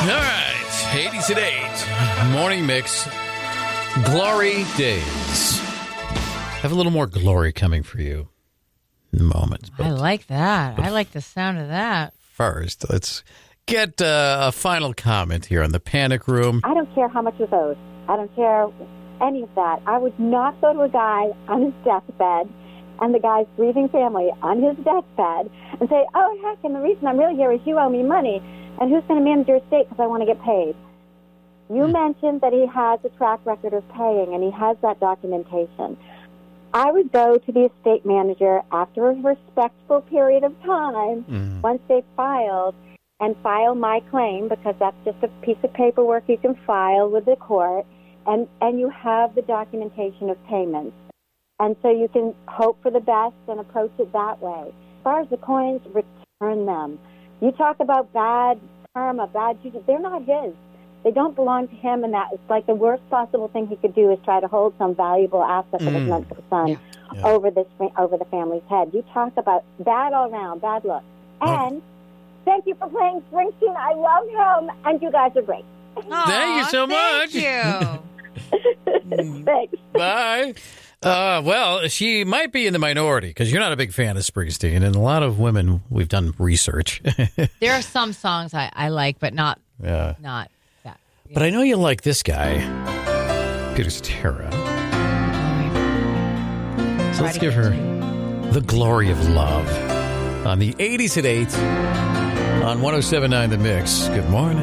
All right, 80s at 8. Morning mix. Glory days. Have a little more glory coming for you in a moment. I like that. I like the sound of that. First, let's get a final comment here on the Panic Room. I don't care how much is owed. I don't care any of that. I would not go to a guy on his deathbed and the guy's grieving family on his deathbed and say, oh, heck, and the reason I'm really here is you owe me money, and who's going to manage your estate because I want to get paid? You mentioned that he has a track record of paying, and he has that documentation. I would go to the estate manager after a respectful period of time, once they've filed, and file my claim, because that's just a piece of paperwork you can file with the court, and you have the documentation of payments. And so you can hope for the best and approach it that way. As far as the coins, return them. You talk about bad karma, bad juju, they're not his. They don't belong to him, and that is like the worst possible thing he could do is try to hold some valuable asset that was meant for the son over the family's head. You talk about bad all around, bad luck. And thank you for playing Springsteen. I love him, and you guys are great. Aww, thank you so much. Thank you. Thanks. Bye. Well, she might be in the minority because you're not a big fan of Springsteen, and a lot of women, we've done research. There are some songs I like, but not that. But I know you like this guy, Peter Cetera. So let's give her The Glory of Love on the 80s at 8 on 107.9 The Mix. Good morning.